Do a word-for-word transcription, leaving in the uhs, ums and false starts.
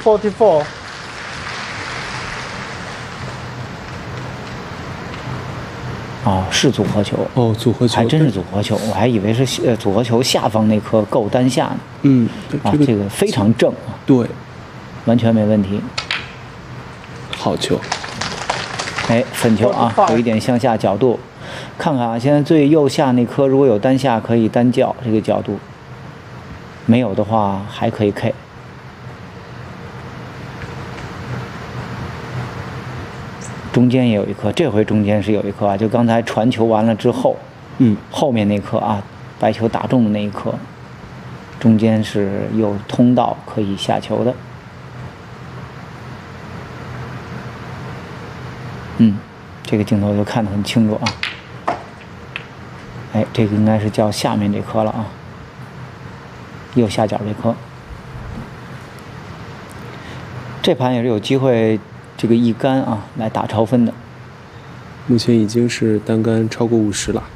forty four。 哦，是组合球。 哦，组合球还真是组合球，我还以为是呃组合球下方那颗够单下呢。 嗯， 啊， 这个这个非常正啊。 对， 完全没问题。 好球。 哎，粉球啊，有一点向下角度，看看啊，现在最右下那颗如果有单下可以单叫这个角度，没有的话还可以 K。中间也有一颗，这回中间是有一颗啊，就刚才传球完了之后， 嗯， 后面那颗啊，白球打中的那一颗，中间是有通道可以下球的。嗯，这个镜头就看得很清楚啊。哎，这个应该是叫下面这颗了啊，右下角这颗。这盘也是有机会这个一杆啊来打超分的。 目前已经是单杆超过五十了。